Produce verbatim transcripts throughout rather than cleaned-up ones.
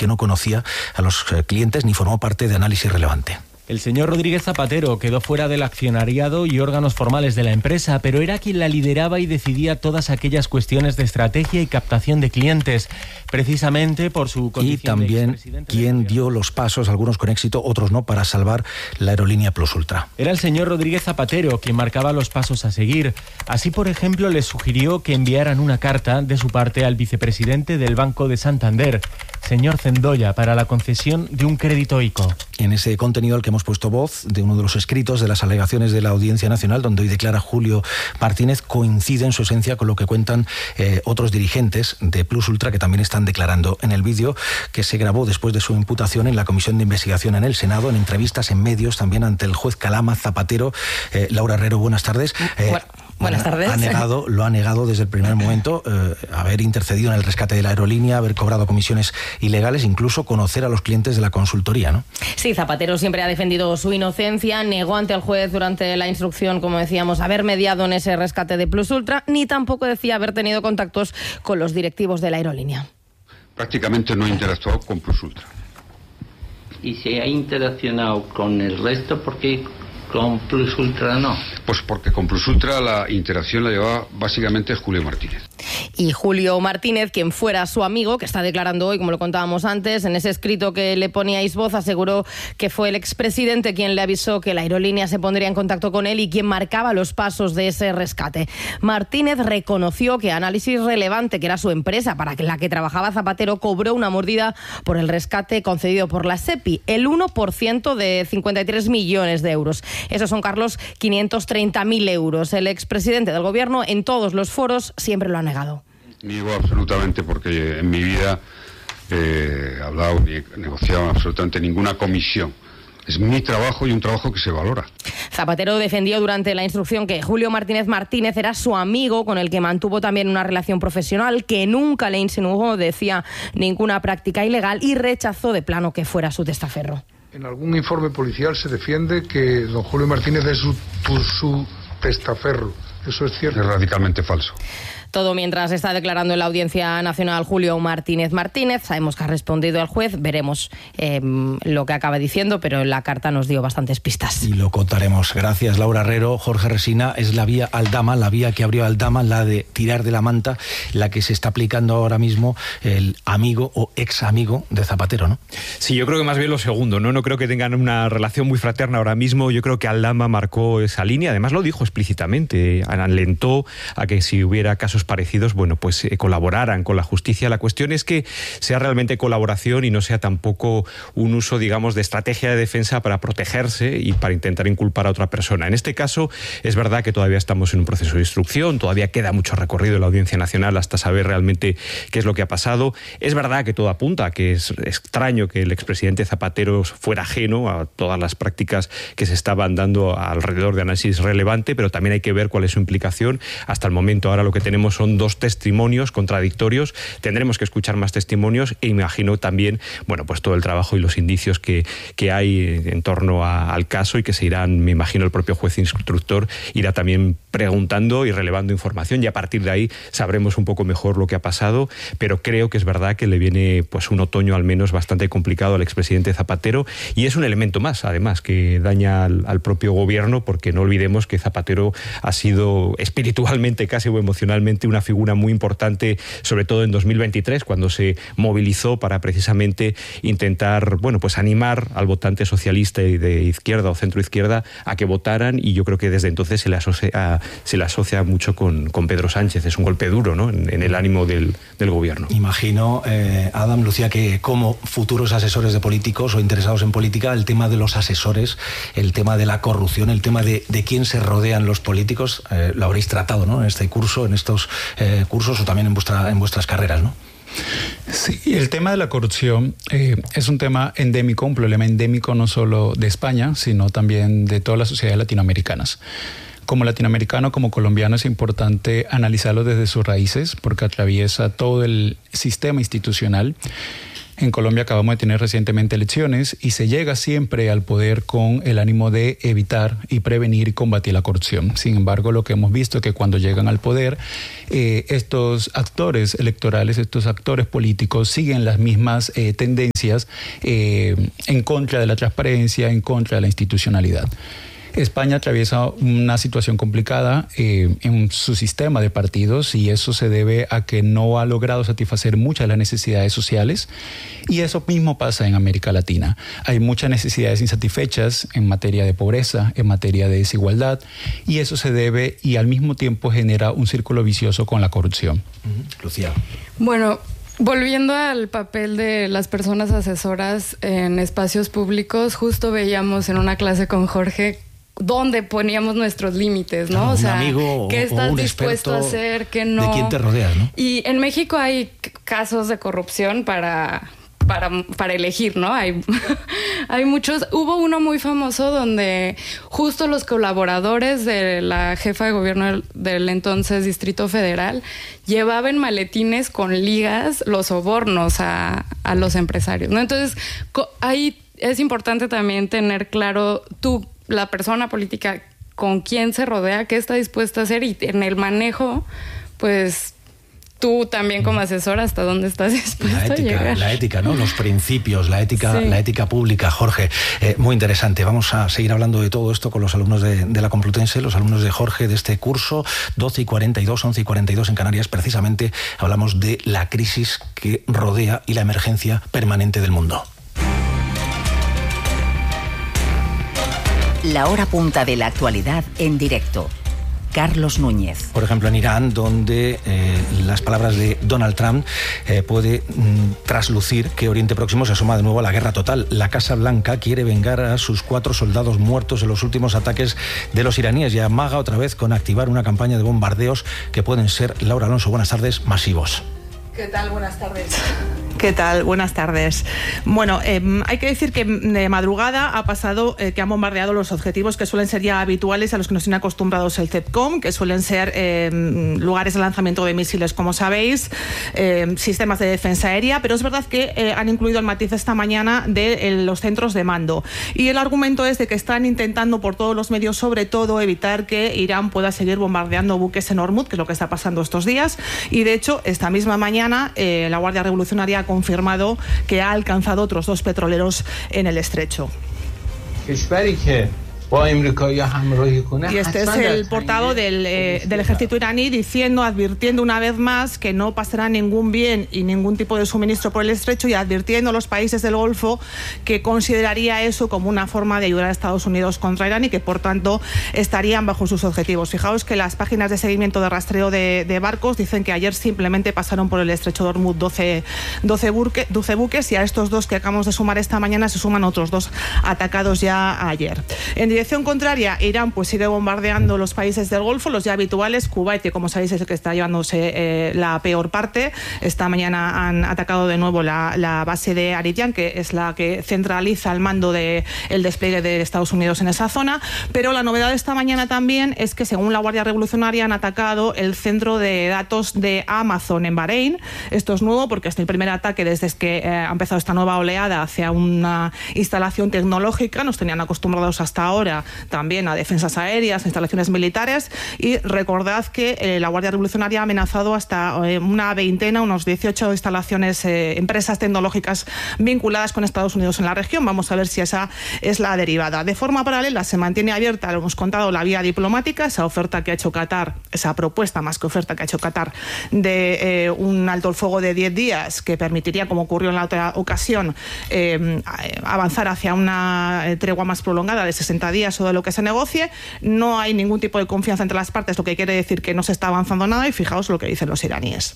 que no conocía a los eh, clientes ni formó parte de Análisis Relevante. El señor Rodríguez Zapatero quedó fuera del accionariado y órganos formales de la empresa, pero era quien la lideraba y decidía todas aquellas cuestiones de estrategia y captación de clientes, precisamente por su condición. Y también quien dio los pasos, algunos con éxito, otros no, para salvar la aerolínea Plus Ultra. Era el señor Rodríguez Zapatero quien marcaba los pasos a seguir. Así, por ejemplo, les sugirió que enviaran una carta de su parte al vicepresidente del Banco de Santander, señor Zendoya, para la concesión de un crédito ICO. En ese contenido al que hemos puesto voz, de uno de los escritos de las alegaciones de la Audiencia Nacional, donde hoy declara Julio Martínez, coincide en su esencia con lo que cuentan eh, otros dirigentes de Plus Ultra que también están declarando. En el vídeo que se grabó después de su imputación en la Comisión de Investigación en el Senado, en entrevistas en medios, también ante el juez Calama, Zapatero, eh, Laura Herrero, buenas tardes. Eh, bueno. Buenas tardes. Ha negado, lo ha negado desde el primer momento, eh, haber intercedido en el rescate de la aerolínea, haber cobrado comisiones ilegales, incluso conocer a los clientes de la consultoría, ¿no? Sí, Zapatero siempre ha defendido su inocencia, negó ante el juez durante la instrucción, como decíamos, haber mediado en ese rescate de Plus Ultra, ni tampoco decía haber tenido contactos con los directivos de la aerolínea. Prácticamente no ha interactuado con Plus Ultra. ¿Y se ha interaccionado con el resto? Porque con Plus Ultra no. Pues porque con Plus Ultra la interacción la llevaba básicamente Julio Martínez. Y Julio Martínez, quien fuera su amigo, que está declarando hoy, como lo contábamos antes, en ese escrito que le poníais voz, aseguró que fue el expresidente quien le avisó que la aerolínea se pondría en contacto con él y quien marcaba los pasos de ese rescate. Martínez reconoció que Análisis Relevante, que era su empresa para la que trabajaba Zapatero, cobró una mordida por el rescate concedido por la SEPI, el uno por ciento de cincuenta y tres millones de euros. Esos son, Carlos, quinientos treinta mil euros. El expresidente del gobierno en todos los foros siempre lo ha negado. Niego absolutamente, porque en mi vida eh, he hablado ni he negociado absolutamente ninguna comisión. Es mi trabajo y un trabajo que se valora. Zapatero defendió durante la instrucción que Julio Martínez Martínez era su amigo, con el que mantuvo también una relación profesional, que nunca le insinuó, decía, ninguna práctica ilegal y rechazó de plano que fuera su testaferro. En algún informe policial se defiende que don Julio Martínez es su, su testaferro. ¿Eso es cierto? Es radicalmente falso. Todo mientras está declarando en la Audiencia Nacional Julio Martínez Martínez. Sabemos que ha respondido el juez, veremos eh, lo que acaba diciendo, pero en la carta nos dio bastantes pistas. Y lo contaremos. Gracias, Laura Herrero. Jorge Resina, es la vía Aldama, la vía que abrió Aldama, la de tirar de la manta, la que se está aplicando ahora mismo el amigo o ex amigo de Zapatero, ¿no? Sí, yo creo que más bien lo segundo, ¿no? No creo que tengan una relación muy fraterna ahora mismo. Yo creo que Aldama marcó esa línea, además lo dijo explícitamente, alentó a que si hubiera casos parecidos, bueno, pues eh, colaboraran con la justicia. La cuestión es que sea realmente colaboración y no sea tampoco un uso, digamos, de estrategia de defensa para protegerse y para intentar inculpar a otra persona. En este caso, es verdad que todavía estamos en un proceso de instrucción, todavía queda mucho recorrido en la Audiencia Nacional hasta saber realmente qué es lo que ha pasado. Es verdad que todo apunta a que es extraño que el expresidente Zapatero fuera ajeno a todas las prácticas que se estaban dando alrededor de Análisis Relevante, pero también hay que ver cuál es su implicación. Hasta el momento ahora lo que tenemos son dos testimonios contradictorios. Tendremos que escuchar más testimonios e imagino también, bueno, pues todo el trabajo y los indicios que, que hay en torno a, al caso y que se irán, me imagino, el propio juez instructor irá también preguntando y relevando información y a partir de ahí sabremos un poco mejor lo que ha pasado, pero creo que es verdad que le viene pues un otoño al menos bastante complicado al expresidente Zapatero y es un elemento más, además, que daña al, al propio gobierno, porque no olvidemos que Zapatero ha sido espiritualmente casi o emocionalmente una figura muy importante, sobre todo en dos mil veintitrés, cuando se movilizó para precisamente intentar, bueno, pues animar al votante socialista y de izquierda o centro izquierda a que votaran, y yo creo que desde entonces se le asocia, se le asocia mucho con, con Pedro Sánchez. Es un golpe duro, ¿no?, en, en el ánimo del, del gobierno. Imagino, eh, Adam, Lucía, que como futuros asesores de políticos o interesados en política, el tema de los asesores, el tema de la corrupción, el tema de, de quién se rodean los políticos, eh, lo habréis tratado, ¿no?, en este curso, en estos eh, cursos o también en, vuestra, en vuestras carreras, ¿no? Sí, el tema de la corrupción eh, es un tema endémico, un problema endémico no solo de España, sino también de todas las sociedades latinoamericanas. Como latinoamericano, como colombiano, es importante analizarlo desde sus raíces, porque atraviesa todo el sistema institucional. En Colombia acabamos de tener recientemente elecciones y se llega siempre al poder con el ánimo de evitar y prevenir y combatir la corrupción. Sin embargo, lo que hemos visto es que cuando llegan al poder, eh, estos actores electorales, estos actores políticos siguen las mismas eh, tendencias eh, en contra de la transparencia, en contra de la institucionalidad. España atraviesa una situación complicada eh, en su sistema de partidos y eso se debe a que no ha logrado satisfacer muchas de las necesidades sociales y eso mismo pasa en América Latina. Hay muchas necesidades insatisfechas en materia de pobreza, en materia de desigualdad y eso se debe y al mismo tiempo genera un círculo vicioso con la corrupción. Uh-huh. Lucía. Bueno, volviendo al papel de las personas asesoras en espacios públicos, justo veíamos en una clase con Jorge dónde poníamos nuestros límites, ¿no? Claro, o sea, un amigo ¿qué estás o un dispuesto a hacer? ¿Qué no? ¿De quién te rodeas, no? Y en México hay casos de corrupción para, para, para elegir, ¿no? Hay, hay muchos. Hubo uno muy famoso donde justo los colaboradores de la jefa de gobierno del, del entonces Distrito Federal llevaban maletines con ligas los sobornos a, a los empresarios, ¿no? Entonces, ahí es importante también tener claro tú, la persona política, con quién se rodea, qué está dispuesta a hacer y en el manejo, pues tú también como asesor, hasta dónde estás dispuesto la ética, a llegar. La ética, ¿no? Los principios, la ética, sí. la ética pública. Jorge, eh, muy interesante. Vamos a seguir hablando de todo esto con los alumnos de, de la Complutense, los alumnos de Jorge de este curso, doce y cuarenta y dos, once y cuarenta y dos en Canarias. Precisamente hablamos de la crisis que rodea y la emergencia permanente del mundo. La hora punta de la actualidad en directo. Carlos Núñez. Por ejemplo, en Irán, donde eh, las palabras de Donald Trump eh, puede mm, traslucir que Oriente Próximo se asoma de nuevo a la guerra total. La Casa Blanca quiere vengar a sus cuatro soldados muertos en los últimos ataques de los iraníes y amaga otra vez con activar una campaña de bombardeos que pueden ser, Laura Alonso, buenas tardes, masivos. ¿Qué tal? Buenas tardes. ¿Qué tal? Buenas tardes. Bueno, eh, hay que decir que de madrugada ha pasado eh, que han bombardeado los objetivos que suelen ser ya habituales a los que nos tienen acostumbrados el CEPCOM, que suelen ser eh, lugares de lanzamiento de misiles, como sabéis, eh, sistemas de defensa aérea, pero es verdad que eh, han incluido el matiz esta mañana de eh, los centros de mando. Y el argumento es de que están intentando por todos los medios, sobre todo, evitar que Irán pueda seguir bombardeando buques en Hormuz, que es lo que está pasando estos días. Y de hecho, esta misma mañana eh, la Guardia Revolucionaria ha confirmado que ha alcanzado otros dos petroleros en el estrecho. Y este es el portavoz del, eh, del ejército iraní diciendo, advirtiendo una vez más que no pasará ningún bien y ningún tipo de suministro por el estrecho y advirtiendo a los países del Golfo que consideraría eso como una forma de ayudar a Estados Unidos contra Irán y que por tanto estarían bajo sus objetivos. Fijaos que las páginas de seguimiento de rastreo de, de barcos dicen que ayer simplemente pasaron por el estrecho de Hormuz doce, doce, burque, doce buques y a estos dos que acabamos de sumar esta mañana se suman otros dos atacados ya ayer. En dirección contraria, Irán pues sigue bombardeando los países del Golfo, los ya habituales. Kuwait, que como sabéis es el que está llevándose eh, la peor parte. Esta mañana han atacado de nuevo la, la base de Arijan, que es la que centraliza el mando del de despliegue de Estados Unidos en esa zona. Pero la novedad de esta mañana también es que, según la Guardia Revolucionaria, han atacado el centro de datos de Amazon en Bahrein. Esto es nuevo porque es el primer ataque desde que eh, ha empezado esta nueva oleada hacia una instalación tecnológica. Nos tenían acostumbrados hasta ahora también a defensas aéreas, instalaciones militares, y recordad que eh, la Guardia Revolucionaria ha amenazado hasta eh, una veintena, unos dieciocho instalaciones, eh, empresas tecnológicas vinculadas con Estados Unidos en la región. Vamos a ver si esa es la derivada. De forma paralela se mantiene abierta, lo hemos contado, la vía diplomática, esa oferta que ha hecho Qatar, esa propuesta más que oferta que ha hecho Qatar de eh, un alto el fuego de diez días que permitiría, como ocurrió en la otra ocasión, eh, avanzar hacia una tregua más prolongada de sesenta días o de lo que se negocie. No hay ningún tipo de confianza entre las partes, lo que quiere decir que no se está avanzando nada, y fijaos lo que dicen los iraníes.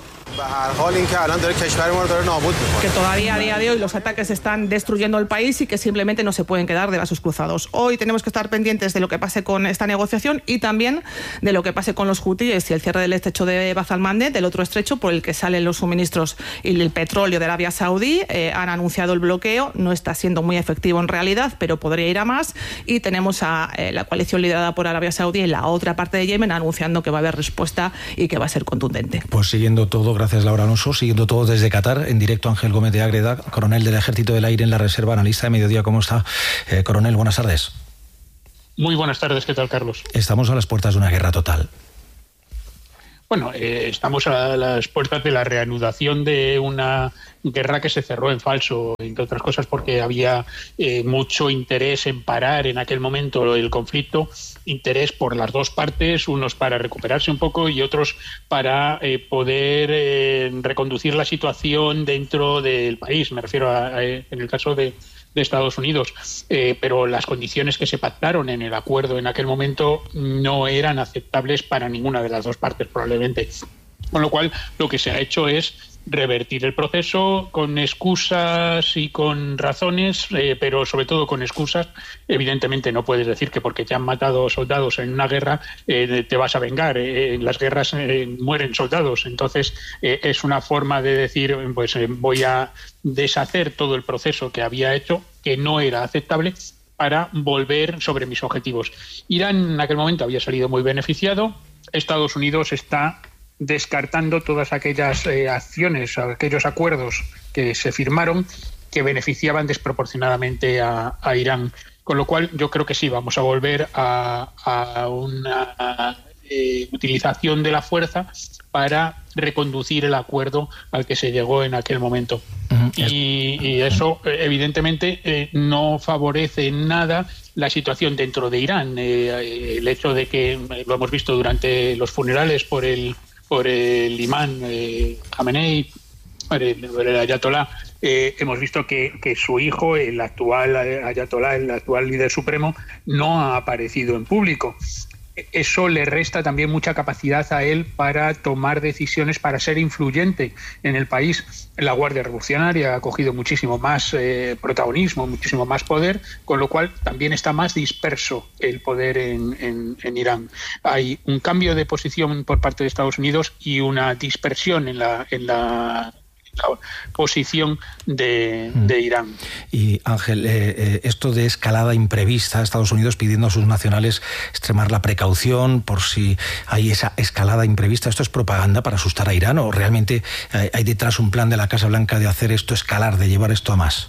Que todavía a día de hoy los ataques están destruyendo el país y que simplemente no se pueden quedar de brazos cruzados. Hoy tenemos que estar pendientes de lo que pase con esta negociación y también de lo que pase con los hutíes y el cierre del estrecho de Bab al-Mandeb, del otro estrecho por el que salen los suministros y el petróleo de Arabia Saudí. Eh, han anunciado el bloqueo, no está siendo muy efectivo en realidad, pero podría ir a más. Y tenemos a eh, la coalición liderada por Arabia Saudí en la otra parte de Yemen anunciando que va a haber respuesta y que va a ser contundente. Pues siguiendo todo, gracias Gracias, Laura Alonso. Siguiendo todo desde Qatar, en directo Ángel Gómez de Ágreda, coronel del Ejército del Aire en la Reserva, analista de Mediodía. ¿Cómo está, eh, coronel? Buenas tardes. Muy buenas tardes, ¿qué tal, Carlos? Estamos a las puertas de una guerra total. Bueno, eh, estamos a las puertas de la reanudación de una guerra que se cerró en falso, entre otras cosas porque había eh, mucho interés en parar en aquel momento el conflicto, interés por las dos partes, unos para recuperarse un poco y otros para eh, poder eh, reconducir la situación dentro del país. Me refiero a, a en el caso de de Estados Unidos, eh, pero las condiciones que se pactaron en el acuerdo en aquel momento no eran aceptables para ninguna de las dos partes, probablemente. Con lo cual, lo que se ha hecho es revertir el proceso con excusas y con razones, eh, pero sobre todo con excusas. Evidentemente no puedes decir que porque te han matado soldados en una guerra eh, te vas a vengar. Eh, en las guerras eh, mueren soldados. Entonces eh, es una forma de decir, pues eh, voy a deshacer todo el proceso que había hecho, que no era aceptable, para volver sobre mis objetivos. Irán en aquel momento había salido muy beneficiado. Estados Unidos está descartando todas aquellas eh, acciones, aquellos acuerdos que se firmaron que beneficiaban desproporcionadamente a, a Irán. Con lo cual yo creo que sí, vamos a volver a, a una eh, utilización de la fuerza para reconducir el acuerdo al que se llegó en aquel momento. Uh-huh. Y, y eso, evidentemente, eh, no favorece en nada la situación dentro de Irán. Eh, el hecho de que, lo hemos visto durante los funerales por el por el imán eh, Khamenei, por el, por el ayatolá, eh, hemos visto que, que su hijo, el actual ayatolá, el actual líder supremo, no ha aparecido en público. Eso le resta también mucha capacidad a él para tomar decisiones, para ser influyente en el país. La Guardia Revolucionaria ha cogido muchísimo más eh, protagonismo, muchísimo más poder, con lo cual también está más disperso el poder en, en, en Irán. Hay un cambio de posición por parte de Estados Unidos y una dispersión en la, en la la posición de, de Irán. Y Ángel, eh, eh, esto de escalada imprevista, Estados Unidos pidiendo a sus nacionales extremar la precaución por si hay esa escalada imprevista, ¿esto es propaganda para asustar a Irán o realmente eh, hay detrás un plan de la Casa Blanca de hacer esto escalar, de llevar esto a más?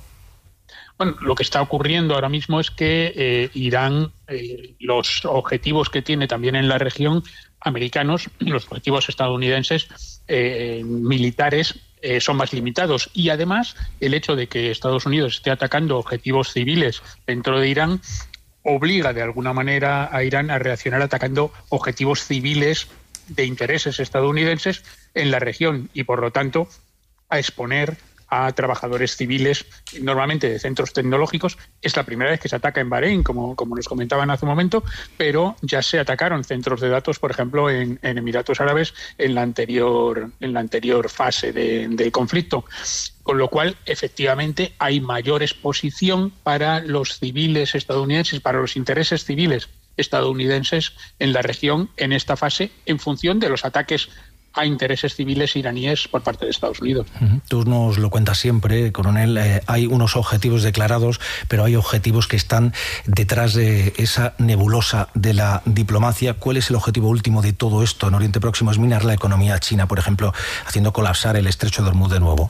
Bueno, lo que está ocurriendo ahora mismo es que eh, Irán, eh, los objetivos que tiene también en la región, americanos, los objetivos estadounidenses eh, militares, eh, son más limitados. Y además, el hecho de que Estados Unidos esté atacando objetivos civiles dentro de Irán obliga de alguna manera a Irán a reaccionar atacando objetivos civiles de intereses estadounidenses en la región y, por lo tanto, a exponer a trabajadores civiles, normalmente de centros tecnológicos. Es la primera vez que se ataca en Bahrein, como, como nos comentaban hace un momento, pero ya se atacaron centros de datos, por ejemplo, en, en Emiratos Árabes en la anterior, en la anterior fase de, del conflicto. Con lo cual, efectivamente, hay mayor exposición para los civiles estadounidenses, para los intereses civiles estadounidenses en la región en esta fase, en función de los ataques a intereses civiles iraníes por parte de Estados Unidos. Tú nos lo cuentas siempre, coronel, eh, hay unos objetivos declarados, pero hay objetivos que están detrás de esa nebulosa de la diplomacia. ¿Cuál es el objetivo último de todo esto en Oriente Próximo? ¿Es minar la economía china, por ejemplo, haciendo colapsar el estrecho de Hormuz de nuevo?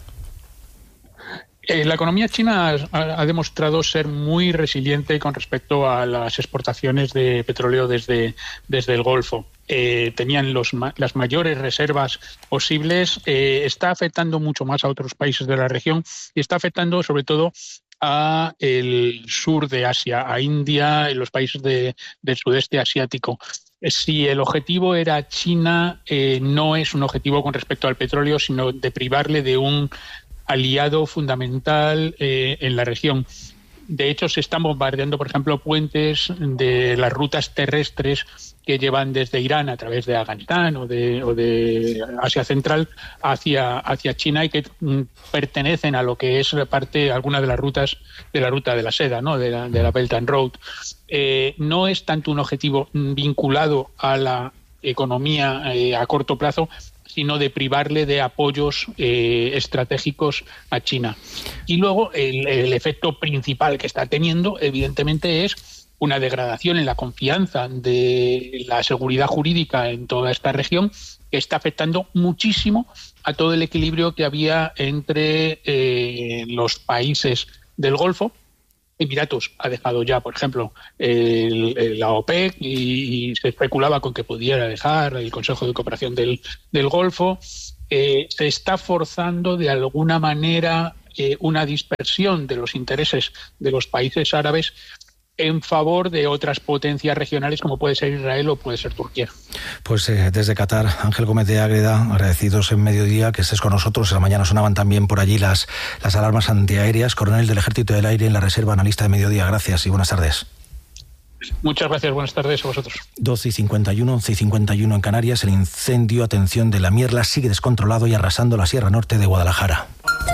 Eh, la economía china ha, ha demostrado ser muy resiliente con respecto a las exportaciones de petróleo desde, desde el Golfo. Eh, tenían los, las mayores reservas posibles, eh, está afectando mucho más a otros países de la región y está afectando sobre todo a el sur de Asia, a India y los países de, del sudeste asiático. Si el objetivo era China, eh, no es un objetivo con respecto al petróleo, sino de privarle de un aliado fundamental eh, en la región. De hecho, se están bombardeando, por ejemplo, puentes de las rutas terrestres que llevan desde Irán a través de Afganistán o de, o de Asia Central hacia, hacia China y que mm, pertenecen a lo que es parte, alguna de las rutas de la ruta de la seda, ¿no? de, la, de la Belt and Road. Eh, no es tanto un objetivo vinculado a la economía eh, a corto plazo, sino de privarle de apoyos eh, estratégicos a China. Y luego el, el efecto principal que está teniendo, evidentemente, es una degradación en la confianza de la seguridad jurídica en toda esta región, que está afectando muchísimo a todo el equilibrio que había entre eh, los países del Golfo. Emiratos ha dejado ya, por ejemplo, el, el, la OPEC y, y se especulaba con que pudiera dejar el Consejo de Cooperación del, del Golfo. Eh, se está forzando de alguna manera eh, una dispersión de los intereses de los países árabes en favor de otras potencias regionales como puede ser Israel o puede ser Turquía. Pues eh, desde Qatar, Ángel Gómez de Ágreda, agradecidos en mediodía que estés con nosotros. Esta mañana sonaban también por allí las, las alarmas antiaéreas. Coronel del Ejército del Aire en la Reserva, analista de mediodía. Gracias y buenas tardes. Muchas gracias, buenas tardes a vosotros. doce y cincuenta y uno, once y cincuenta y uno en Canarias. El incendio, atención, de la Mierla sigue descontrolado y arrasando la Sierra Norte de Guadalajara.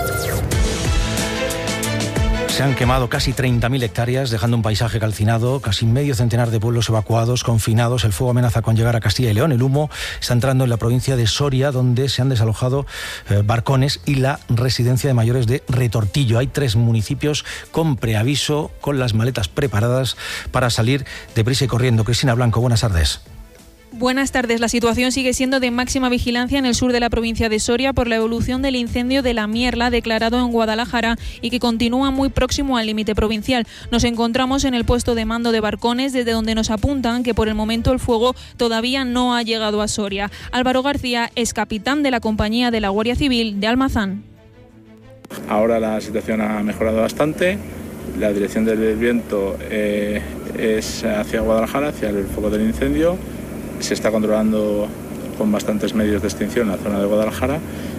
Se han quemado casi treinta mil hectáreas, dejando un paisaje calcinado, casi medio centenar de pueblos evacuados, confinados. El fuego amenaza con llegar a Castilla y León. El humo está entrando en la provincia de Soria, donde se han desalojado eh, barcones y la residencia de mayores de Retortillo. Hay tres municipios con preaviso, con las maletas preparadas para salir deprisa y corriendo. Cristina Blanco, buenas tardes. Buenas tardes. La situación sigue siendo de máxima vigilancia en el sur de la provincia de Soria por la evolución del incendio de la Mierla declarado en Guadalajara y que continúa muy próximo al límite provincial. Nos encontramos en el puesto de mando de Barcones, desde donde nos apuntan que por el momento el fuego todavía no ha llegado a Soria. Álvaro García es capitán de la compañía de la Guardia Civil de Almazán. Ahora la situación ha mejorado bastante. La dirección del viento eh, es hacia Guadalajara, hacia el foco del incendio. Se está controlando con bastantes medios de extinción la zona de Guadalajara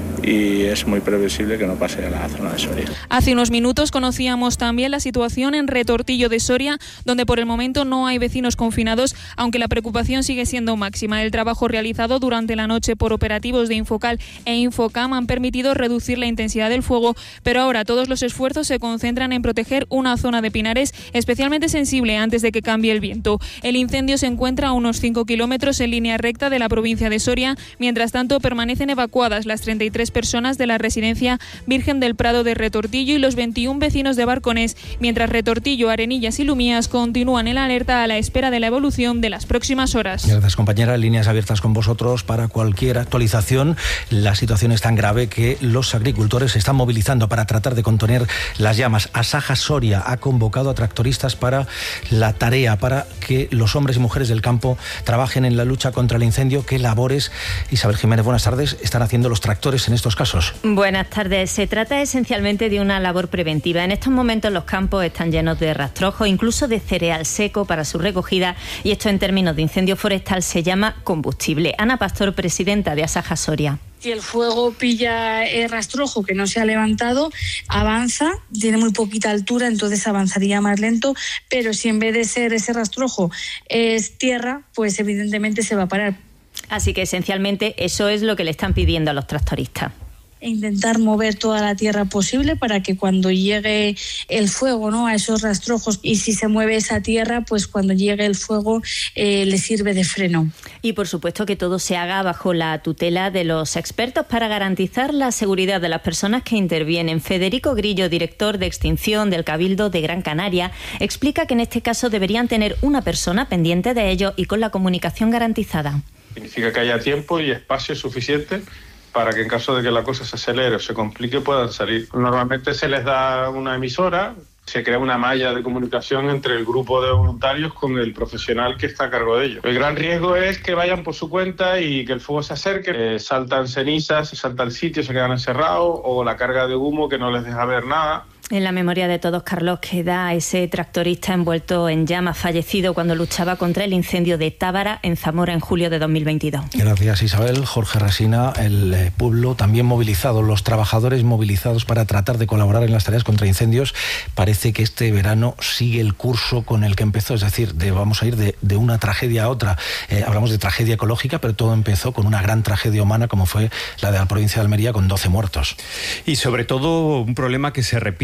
y es muy previsible que no pase a la zona de Soria. Hace unos minutos conocíamos también la situación en Retortillo de Soria, donde por el momento no hay vecinos confinados, aunque la preocupación sigue siendo máxima. El trabajo realizado durante la noche por operativos de Infocal e Infocam han permitido reducir la intensidad del fuego, pero ahora todos los esfuerzos se concentran en proteger una zona de pinares especialmente sensible antes de que cambie el viento. El incendio se encuentra a unos cinco kilómetros en línea recta de la provincia de Soria. Mientras tanto, permanecen evacuadas las treinta y tres personas de la residencia Virgen del Prado de Retortillo y los veintiún vecinos de Barcones, mientras Retortillo, Arenillas y Lumías continúan en alerta a la espera de la evolución de las próximas horas. Gracias, compañera. Líneas abiertas con vosotros para cualquier actualización. La situación es tan grave que los agricultores se están movilizando para tratar de contener las llamas. Asaja Soria ha convocado a tractoristas para la tarea, para que los hombres y mujeres del campo trabajen en la lucha contra el incendio. ¿Qué labores, Isabel Jiménez, buenas tardes, están haciendo los tractores en estos casos? Buenas tardes. Se trata esencialmente de una labor preventiva. En estos momentos los campos están llenos de rastrojos, incluso de cereal seco para su recogida, y esto en términos de incendio forestal se llama combustible. Ana Pastor, presidenta de Asaja Soria. Si el fuego pilla el rastrojo que no se ha levantado, avanza, tiene muy poquita altura, entonces avanzaría más lento, pero si en vez de ser ese rastrojo es tierra, pues evidentemente se va a parar. Así que esencialmente eso es lo que le están pidiendo a los tractoristas. Intentar mover toda la tierra posible para que cuando llegue el fuego, ¿no?, a esos rastrojos, y si se mueve esa tierra, pues cuando llegue el fuego eh, le sirve de freno. Y por supuesto que todo se haga bajo la tutela de los expertos para garantizar la seguridad de las personas que intervienen. Federico Grillo, director de extinción del Cabildo de Gran Canaria, explica que en este caso deberían tener una persona pendiente de ello y con la comunicación garantizada. Significa que haya tiempo y espacio suficiente para que en caso de que la cosa se acelere o se complique puedan salir. Normalmente se les da una emisora, se crea una malla de comunicación entre el grupo de voluntarios con el profesional que está a cargo de ellos. El gran riesgo es que vayan por su cuenta y que el fuego se acerque, eh, saltan cenizas, se salta el sitio, se quedan encerrados, o la carga de humo que no les deja ver nada. En la memoria de todos, Carlos, queda ese tractorista envuelto en llamas, fallecido cuando luchaba contra el incendio de Tábara en Zamora en julio de dos mil veintidós. Gracias, Isabel. Jorge Resina, el pueblo también movilizado, los trabajadores movilizados para tratar de colaborar en las tareas contra incendios. Parece que este verano sigue el curso con el que empezó, es decir, de, vamos a ir de, de una tragedia a otra. Eh, hablamos de tragedia ecológica, pero todo empezó con una gran tragedia humana como fue la de la provincia de Almería con doce muertos. Y sobre todo un problema que se repite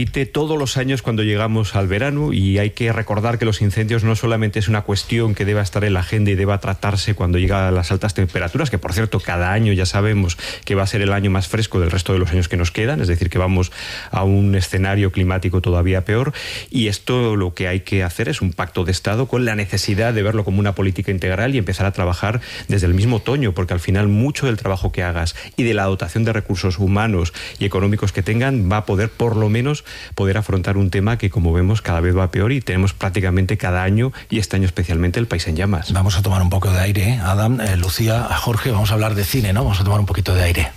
repite todos los años cuando llegamos al verano, y hay que recordar que los incendios no solamente es una cuestión que deba estar en la agenda y deba tratarse cuando llegan las altas temperaturas, que por cierto cada año ya sabemos que va a ser el año más fresco del resto de los años que nos quedan, es decir, que vamos a un escenario climático todavía peor, y esto lo que hay que hacer es un pacto de Estado con la necesidad de verlo como una política integral y empezar a trabajar desde el mismo otoño, porque al final mucho del trabajo que hagas y de la dotación de recursos humanos y económicos que tengan va a poder, por lo menos, poder afrontar un tema que, como vemos, cada vez va peor, y tenemos prácticamente cada año, y este año especialmente, el país en llamas. Vamos a tomar un poco de aire, ¿eh? Adam, eh, Lucía, Jorge, vamos a hablar de cine, ¿no? Vamos a tomar un poquito de aire.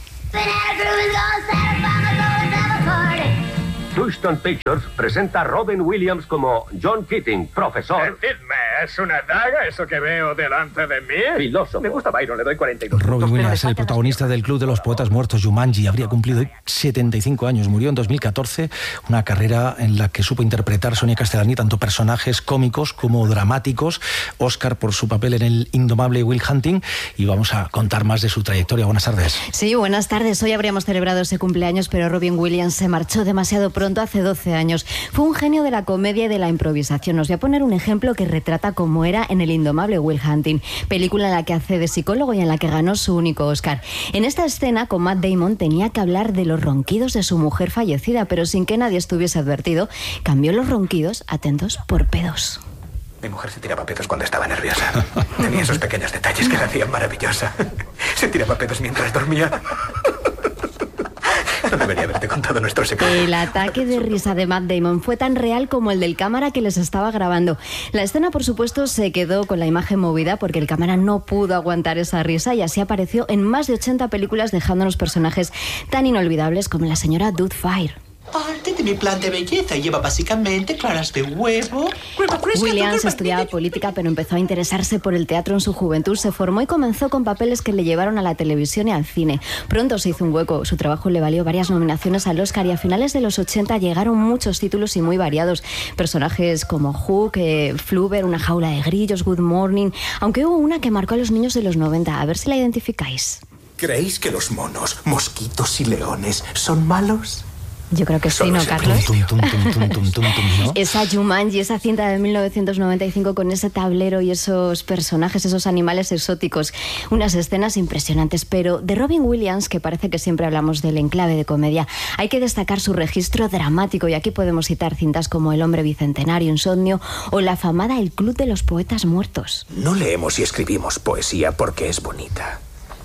Houston Pictures presenta a Robin Williams como John Keating, profesor. Decidme, ¿es una daga eso que veo delante de mí? Filósofo. Me gusta Byron, le doy cuarenta y dos. Robin Williams, el protagonista del Club de los Poetas Muertos, Jumanji, habría cumplido setenta y cinco años. Murió en dos mil catorce, una carrera en la que supo interpretar Sonia Castellani tanto personajes cómicos como dramáticos. Oscar por su papel en el indomable Will Hunting, y vamos a contar más de su trayectoria. Buenas tardes. Sí, buenas tardes. Hoy habríamos celebrado ese cumpleaños, pero Robin Williams se marchó demasiado pronto. Hace doce años. Fue un genio de la comedia y de la improvisación. Os voy a poner un ejemplo que retrata cómo era en el indomable Will Hunting, película en la que hace de psicólogo y en la que ganó su único Oscar. En esta escena, con Matt Damon, tenía que hablar de los ronquidos de su mujer fallecida, pero sin que nadie estuviese advertido, cambió los ronquidos, atentos, por pedos. Mi mujer se tiraba pedos cuando estaba nerviosa. Tenía esos pequeños detalles que la hacían maravillosa. Se tiraba pedos mientras dormía. No debería haberte contado nuestro secreto. El ataque de risa de Matt Damon fue tan real como el del cámara que les estaba grabando. La escena, por supuesto, se quedó con la imagen movida porque el cámara no pudo aguantar esa risa, y así apareció en más de ochenta películas, dejándonos personajes tan inolvidables como la señora Doubtfire. Parte de mi plan de belleza lleva básicamente claras de huevo. Williams estudiaba política, pero empezó a interesarse por el teatro en su juventud. Se formó y comenzó con papeles que le llevaron a la televisión y al cine. Pronto se hizo un hueco. Su trabajo le valió varias nominaciones al Oscar, y a finales de los ochenta llegaron muchos títulos y muy variados. Personajes como Hook, eh, Flubber, Una jaula de grillos, Good Morning, aunque hubo una que marcó a los niños de los noventa. A ver si la identificáis. ¿Creéis que los monos, mosquitos y leones son malos? Yo creo que sí, ¿no, Carlos? Tum, tum, tum, tum, tum, tum, ¿no? Esa Jumanji, esa cinta de mil novecientos noventa y cinco con ese tablero y esos personajes, esos animales exóticos, unas escenas impresionantes. Pero de Robin Williams, que parece que siempre hablamos del enclave de comedia, hay que destacar su registro dramático, y aquí podemos citar cintas como El hombre bicentenario, Insomnio, o la afamada El club de los poetas muertos. No leemos y escribimos poesía porque es bonita.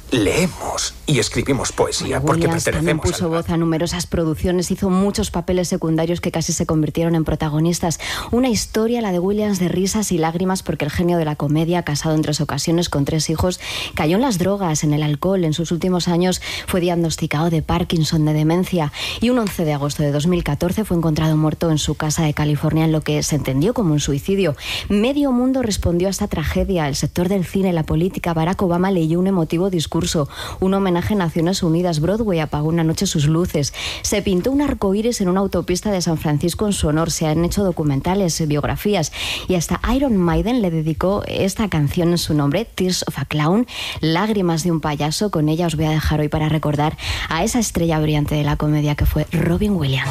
Leemos y escribimos poesía porque Williams pertenecemos también puso al... voz a numerosas producciones, hizo muchos papeles secundarios que casi se convirtieron en protagonistas. Una historia, la de Williams, de risas y lágrimas, porque el genio de la comedia, casado en tres ocasiones con tres hijos, cayó en las drogas, en el alcohol. En sus últimos años fue diagnosticado de Parkinson, de demencia, y un once de agosto de dos mil catorce fue encontrado muerto en su casa de California, en lo que se entendió como un suicidio. Medio mundo respondió a esta tragedia. El sector del cine, la política. Barack Obama leyó un emotivo discurso, un homenaje a Naciones Unidas. Broadway apagó una noche sus luces. Se pintó un arcoíris en una autopista de San Francisco en su honor. Se han hecho documentales, biografías, y hasta Iron Maiden le dedicó esta canción en su nombre, Tears of a Clown, lágrimas de un payaso. Con ella os voy a dejar hoy para recordar a esa estrella brillante de la comedia que fue Robin Williams.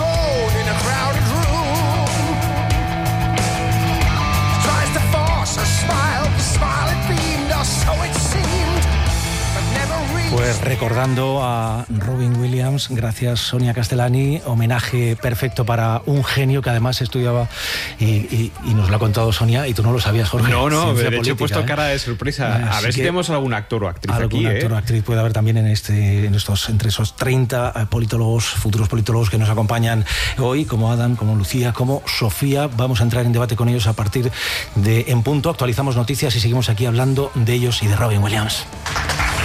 Pues recordando a Robin Williams, gracias Sonia Castellani, homenaje perfecto para un genio que además estudiaba y, y, y nos lo ha contado Sonia, y tú no lo sabías, Jorge. No, no, Ciencia de hecho política, he puesto ¿eh? cara de sorpresa. Así a ver si tenemos algún actor o actriz algún aquí. actor ¿eh? o actriz puede haber también en este, en estos, entre esos treinta politólogos, futuros politólogos que nos acompañan hoy, como Adam, como Lucía, como Sofía. Vamos a entrar en debate con ellos a partir de En Punto. Actualizamos noticias y seguimos aquí hablando de ellos y de Robin Williams.